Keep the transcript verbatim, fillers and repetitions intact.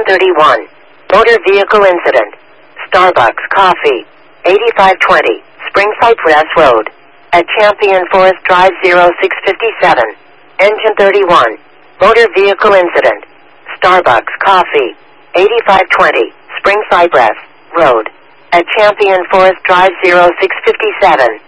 thirty-one. Motor vehicle incident. Starbucks Coffee. eighty-five twenty. Spring Cypress Road. At Champion Forest Drive zero six fifty-seven. Engine thirty-one. Motor vehicle incident. Starbucks Coffee. eighty-five twenty. Spring Cypress Road. At Champion Forest Drive zero six fifty-seven.